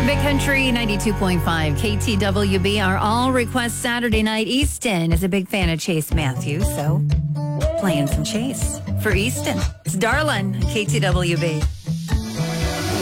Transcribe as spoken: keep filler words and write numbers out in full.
Big Country ninety-two point five K T W B. Our all request Saturday night. Easton is a big fan of Chase Matthews, so playing some Chase for Easton. It's Darlin, K T W B.